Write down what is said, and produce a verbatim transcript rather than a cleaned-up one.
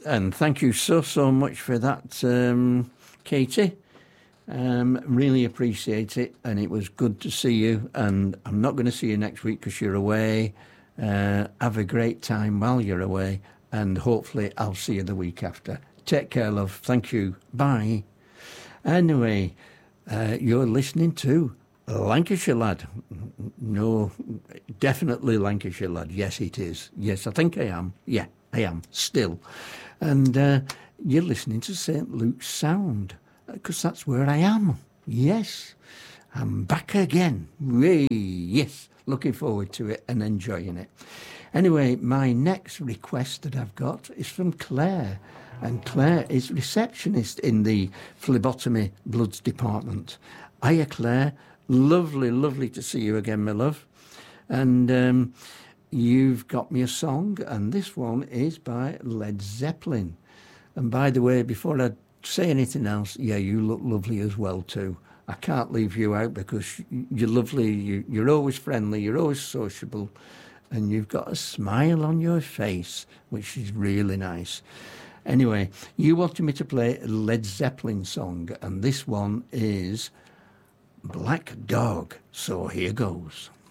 and thank you so, so much for that, um, Katie. Um, really appreciate it, and it was good to see you, and I'm not going to see you next week because you're away. Uh, have a great time while you're away, and hopefully I'll see you the week after. Take care, love. Thank you. Bye. Anyway, uh, you're listening to Lancashire Lad. No, definitely Lancashire Lad. Yes, it is. Yes, I think I am. Yeah, I am, still. And uh, you're listening to Saint Luke's Sound, because that's where I am. Yes, I'm back again. Way, yes, looking forward to it and enjoying it. Anyway, my next request that I've got is from Claire. And Claire is receptionist in the phlebotomy bloods department. Hiya, Claire. Lovely, lovely to see you again, my love. And um, you've got me a song, and this one is by Led Zeppelin. And by the way, before I say anything else, yeah, you look lovely as well too. I can't leave you out because you're lovely, you, you're always friendly, you're always sociable, and you've got a smile on your face, which is really nice. Anyway, you wanted me to play a Led Zeppelin song, and this one is Black Dog. So here goes.